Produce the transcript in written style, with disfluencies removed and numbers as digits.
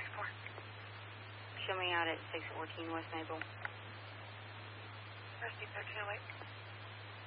6-4. Show me out at 614 West Maple. Rusty 1308.